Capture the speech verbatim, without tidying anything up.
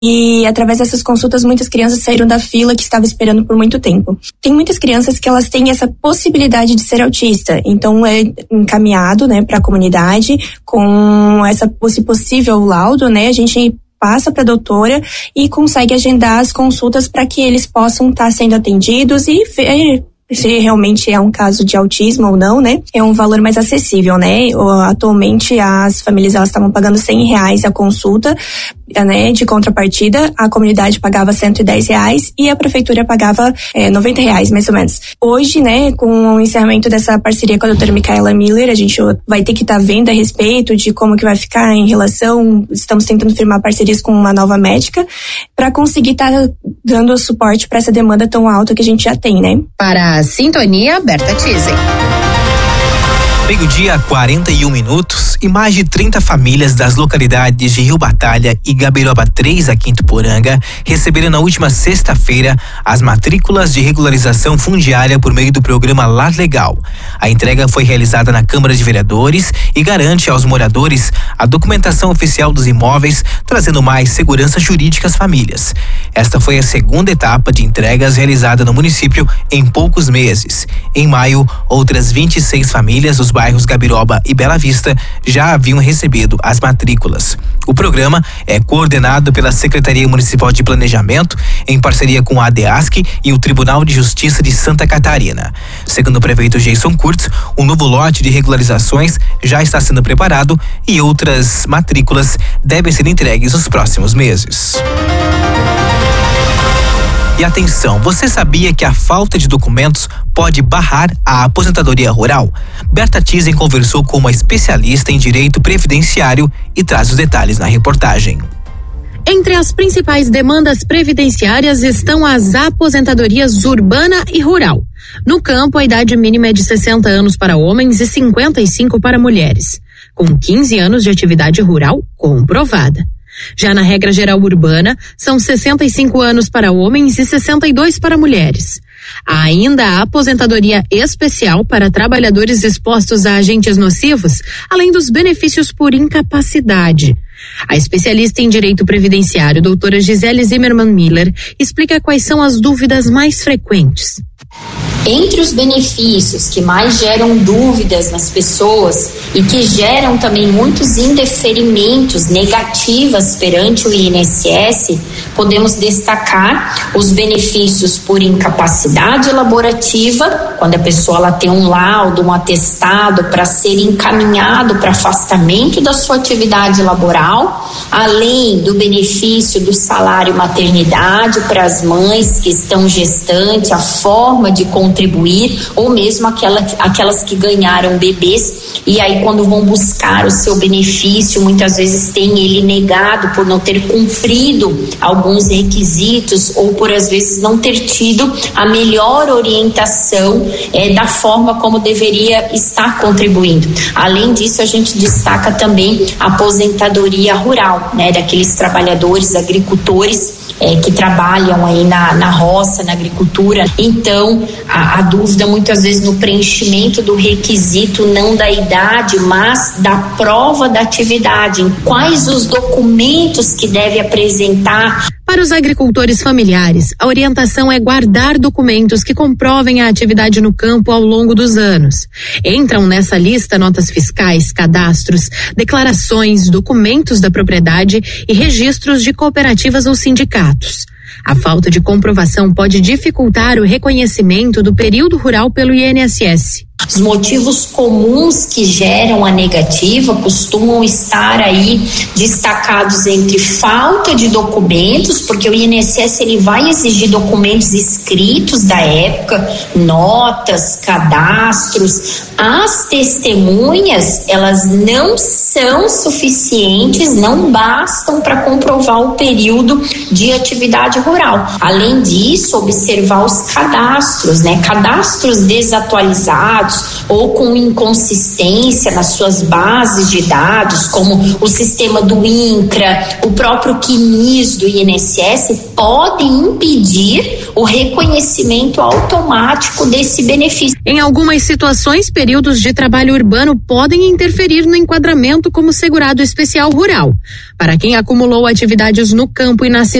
E através dessas consultas, muitas crianças saíram da fila que estava esperando por muito tempo. Tem muitas crianças que elas têm essa possibilidade de ser autista, então é encaminhado, né, para a comunidade com essa, esse possível laudo, né, a gente passa para a doutora e consegue agendar as consultas para que eles possam estar tá sendo atendidos e ver se realmente é um caso de autismo ou não, né? É um valor mais acessível, né? Atualmente as famílias elas estavam pagando cem reais a consulta, né? De contrapartida, a comunidade pagava cento e dez reais e a prefeitura pagava é, noventa reais, mais ou menos. Hoje, né, com o encerramento dessa parceria com a doutora Micaela Miller, a gente vai ter que estar tá vendo a respeito de como que vai ficar em relação, estamos tentando firmar parcerias com uma nova médica para conseguir estar tá dando suporte para essa demanda tão alta que a gente já tem, né? Para a Sintonia, Berta Tizen. Meio-dia, quarenta e um minutos, e mais de trinta famílias das localidades de Rio Batalha e Gabiroba três, aqui em Tuporanga, receberam na última sexta-feira as matrículas de regularização fundiária por meio do programa Lar Legal. A entrega foi realizada na Câmara de Vereadores e garante aos moradores a documentação oficial dos imóveis, trazendo mais segurança jurídica às famílias. Esta foi a segunda etapa de entregas realizada no município em poucos meses. Em maio, outras vinte e seis famílias dos bairros Gabiroba e Bela Vista já haviam recebido as matrículas. O programa é coordenado pela Secretaria Municipal de Planejamento, em parceria com a ADEASC e o Tribunal de Justiça de Santa Catarina. Segundo o prefeito Jason Kurtz, um novo lote de regularizações já está sendo preparado e outras matrículas devem ser entregues nos próximos meses. E atenção, você sabia que a falta de documentos pode barrar a aposentadoria rural? Berta Tizen conversou com uma especialista em direito previdenciário e traz os detalhes na reportagem. Entre as principais demandas previdenciárias estão as aposentadorias urbana e rural. No campo, a idade mínima é de sessenta anos para homens e cinquenta e cinco para mulheres, com quinze anos de atividade rural comprovada. Já na regra geral urbana, são sessenta e cinco anos para homens e sessenta e dois para mulheres. Há ainda a aposentadoria especial para trabalhadores expostos a agentes nocivos, além dos benefícios por incapacidade. A especialista em direito previdenciário, doutora Gisele Zimmermann Miller, explica quais são as dúvidas mais frequentes. Entre os benefícios que mais geram dúvidas nas pessoas e que geram também muitos indeferimentos negativas perante o I N S S, podemos destacar os benefícios por incapacidade laborativa, quando a pessoa ela tem um laudo, um atestado para ser encaminhado para afastamento da sua atividade laboral, além do benefício do salário maternidade para as mães que estão gestantes, a forma de contribuir, ou mesmo aquela, aquelas que ganharam bebês e aí quando vão buscar o seu benefício, muitas vezes tem ele negado por não ter cumprido alguns requisitos ou por às vezes não ter tido a melhor orientação é, da forma como deveria estar contribuindo. Além disso, a gente destaca também a aposentadoria rural, né, daqueles trabalhadores, agricultores É, que trabalham aí na, na roça, na agricultura. Então, a, a dúvida muitas vezes no preenchimento do requisito, não da idade, mas da prova da atividade, em quais os documentos que deve apresentar. Para os agricultores familiares, a orientação é guardar documentos que comprovem a atividade no campo ao longo dos anos. Entram nessa lista notas fiscais, cadastros, declarações, documentos da propriedade e registros de cooperativas ou sindicatos. A falta de comprovação pode dificultar o reconhecimento do período rural pelo I N S S. Os motivos comuns que geram a negativa costumam estar aí destacados entre falta de documentos, porque o I N S S ele vai exigir documentos escritos da época, notas, cadastros. As testemunhas, elas não são suficientes, não bastam para comprovar o período de atividade rural. Além disso, observar os cadastros, né? Cadastros desatualizados, dados ou com inconsistência nas suas bases de dados, como o sistema do INCRA, o próprio CNIS do I N S S, podem impedir o reconhecimento automático desse benefício. Em algumas situações, períodos de trabalho urbano podem interferir no enquadramento como segurado especial rural. Para quem acumulou atividades no campo e na cidade,